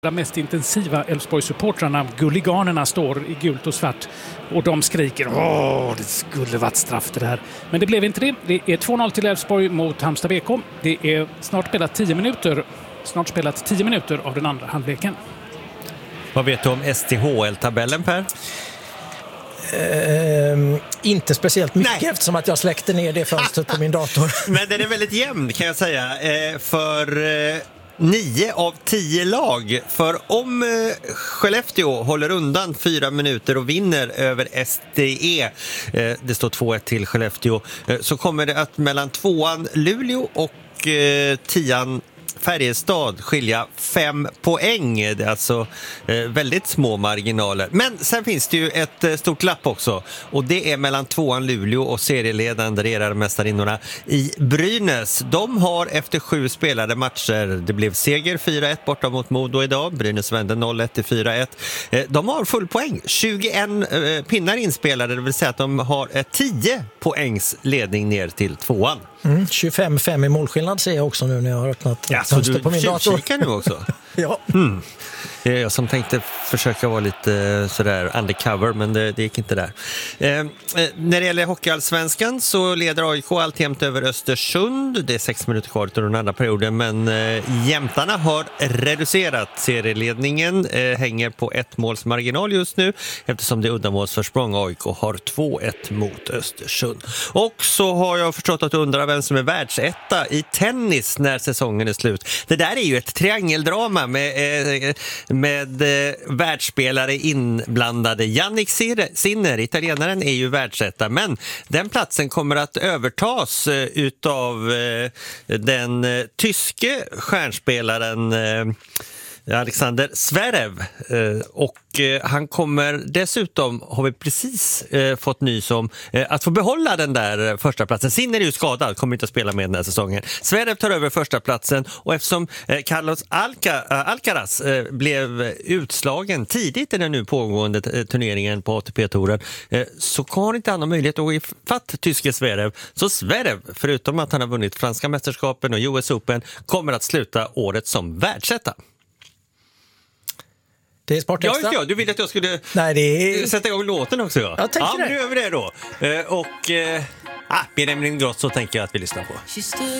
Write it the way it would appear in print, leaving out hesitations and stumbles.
De mest intensiva Elfsborg-supportrarna, gulliganerna, står i gult och svart och de skriker det skulle varit straff det här. Men det blev inte det. Det är 2-0 till Elfsborg mot Halmstad BK. Det är snart spelat 10 minuter av den andra halvleken. Vad vet du om STHL-tabellen, Per? Inte speciellt mycket. Nej. Eftersom att jag släckte ner det fönstret på min dator. Men den är väldigt jämn, kan jag säga, för 9 av 10 lag. För om Skellefteå håller undan 4 minuter och vinner över SDE, det står 2-1 till Skellefteå, så kommer det att mellan 2an Luleå och 10an Färjestad skilja 5 poäng. Det är alltså väldigt små marginaler. Men sen finns det ju ett stort lapp också. Och det är mellan 2an Luleå och serieledande regerarmästarinnorna i Brynäs. De har efter 7 spelade matcher, det blev seger 4-1 borta mot Modo idag. Brynäs vände 0-1 till 4-1. De har full poäng. 21 pinnar inspelade, det vill säga att de har 10 poängs ledning ner till 2an. 25-5 i målskillnad ser jag också nu när jag har öppnat fönster på min dator. Kikar nu också? Ja. Det är jag som tänkte försöka vara lite sådär undercover, men det gick inte där. När det gäller hockeyallsvenskan så leder AIK alltjämt över Östersund. Det är 6 minuter kvar till den andra perioden, men jämtarna har reducerat serieledningen. Hänger på 1 måls marginal just nu eftersom det är uddamålsförsprång. AIK har 2-1 mot Östersund. Och så har jag förstått att du undrar vem som är världsetta i tennis när säsongen är slut. Det där är ju ett triangeldrama med världsspelare inblandade. Jannik Sinner, italienaren, är ju världsetta, men den platsen kommer att övertas utav den tyske stjärnspelaren Alexander Zverev, och han kommer dessutom, har vi precis fått nys om, att få behålla den där första platsen. Sinner är ju skadad, kommer inte att spela med den här säsongen. Zverev tar över första platsen, och eftersom Carlos Alcaraz blev utslagen tidigt i den nu pågående turneringen på ATP-touren, så har inte han möjlighet att gå i fatt tyske Zverev. Så Zverev, förutom att han har vunnit franska mästerskapen och US Open, kommer att sluta året som världsetta. Det är Sportextra. Ja, du ville att jag skulle sätta igång låten också. Ja, jag tänkte det. Nu gör vi det då. Och Benjamin Ingrosso tänker jag att vi lyssnar på.